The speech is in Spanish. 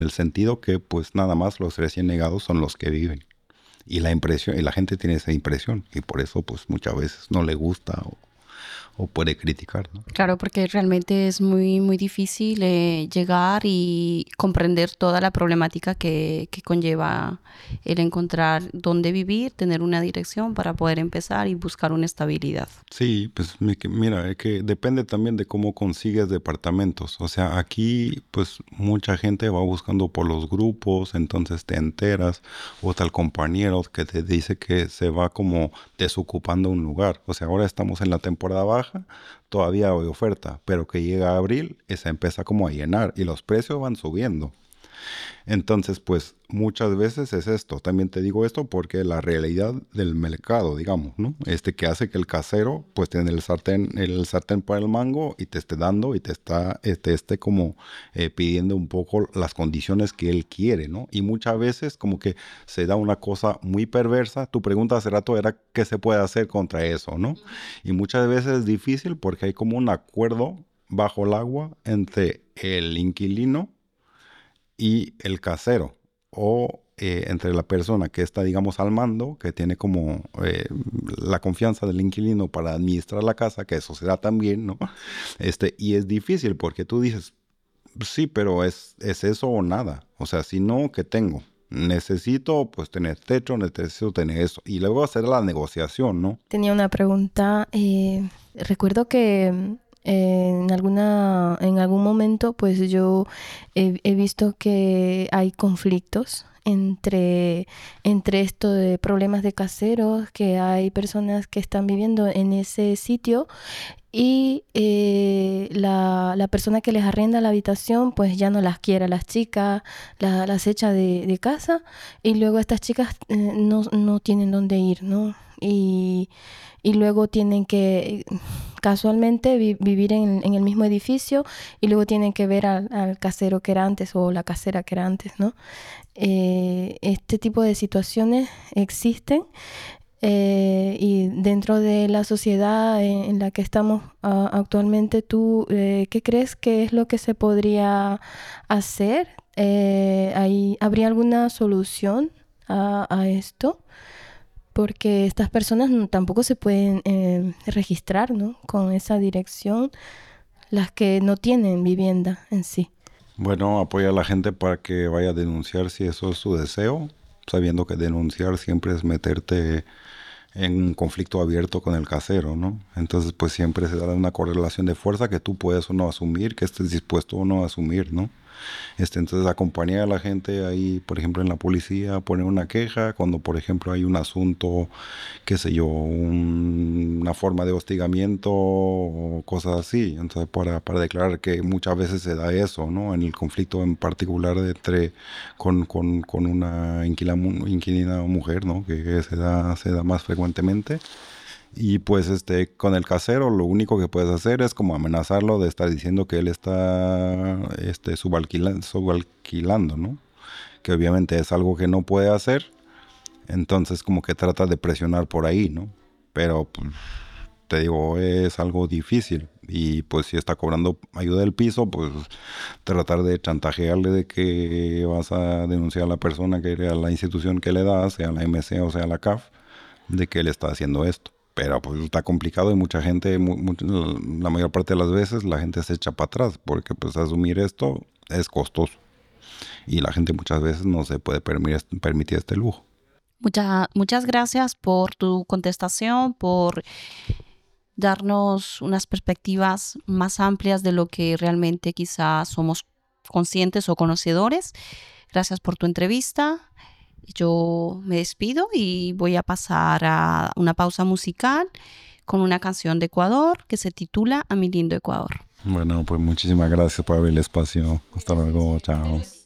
el sentido que pues nada más los recién negados son los que viven. Y la impresión, y la gente tiene esa impresión, y por eso pues muchas veces no le gusta o puede criticar, ¿no? Claro, porque realmente es muy difícil llegar y comprender toda la problemática que conlleva el encontrar dónde vivir, tener una dirección para poder empezar y buscar una estabilidad. Sí, pues mira, es que depende también de cómo consigues departamentos. O sea, aquí pues mucha gente va buscando por los grupos, entonces te enteras, o tal compañero que te dice que se va como desocupando un lugar. O sea, ahora estamos en la temporada baja, todavía hay oferta, pero que llega abril y se empieza como a llenar y los precios van subiendo. Entonces, pues muchas veces es esto. También te digo esto porque la realidad del mercado, digamos, ¿no? Que hace que el casero, pues tiene el sartén para el mango y te esté dando y esté como pidiendo un poco las condiciones que él quiere, ¿no? Y muchas veces como que se da una cosa muy perversa. Tu pregunta hace rato era qué se puede hacer contra eso, ¿no? Y muchas veces es difícil porque hay como un acuerdo bajo el agua entre el inquilino y el casero o entre la persona que está, digamos, al mando, que tiene como la confianza del inquilino para administrar la casa, que eso se da también, ¿no? Y es difícil porque tú dices, sí, pero es eso o nada. O sea, si no, ¿qué tengo? Necesito, pues, tener techo, necesito tener eso. Y luego hacer la negociación, ¿no? Tenía una pregunta. Recuerdo que en algún momento, pues yo he visto que hay conflictos entre esto de problemas de caseros, que hay personas que están viviendo en ese sitio y la persona que les arrenda la habitación pues ya no las quiere a las chicas, las echa de casa y luego estas chicas no tienen dónde ir, ¿no? Y luego tienen que casualmente vivir en el mismo edificio y luego tienen que ver al casero que era antes o la casera que era antes, ¿no? Este tipo de situaciones existen y dentro de la sociedad en la que estamos actualmente, ¿tú qué crees que es lo que se podría hacer? ¿Habría alguna solución a esto? Porque estas personas tampoco se pueden registrar, ¿no? Con esa dirección, las que no tienen vivienda en sí. Bueno, apoya a la gente para que vaya a denunciar si eso es su deseo, sabiendo que denunciar siempre es meterte en un conflicto abierto con el casero, ¿no? Entonces, pues siempre se da una correlación de fuerza que tú puedes o no asumir, que estés dispuesto o no a asumir, ¿no? Entonces acompañar a la gente ahí, por ejemplo, en la policía, poner una queja cuando, por ejemplo, hay un asunto, qué sé yo, una forma de hostigamiento o cosas así. Entonces, para declarar que muchas veces se da eso, ¿no? En el conflicto en particular con una inquilina mujer, ¿no? Que se da más frecuentemente. Y pues con el casero lo único que puedes hacer es como amenazarlo de estar diciendo que él está subalquilando, ¿no? Que obviamente es algo que no puede hacer, entonces como que trata de presionar por ahí, ¿no? Pero pues, te digo, es algo difícil y pues si está cobrando ayuda del piso, pues tratar de chantajearle de que vas a denunciar a la persona que a la institución que le da, sea la MC o sea la CAF, de que él está haciendo esto. Pero pues está complicado y mucha gente, la mayor parte de las veces la gente se echa para atrás porque pues asumir esto es costoso y la gente muchas veces no se puede permitir este lujo. Muchas gracias por tu contestación, por darnos unas perspectivas más amplias de lo que realmente quizás somos conscientes o conocedores. Gracias por tu entrevista. Yo me despido y voy a pasar a una pausa musical con una canción de Ecuador que se titula A mi lindo Ecuador. Bueno, pues muchísimas gracias por abrir el espacio. Hasta luego, chao.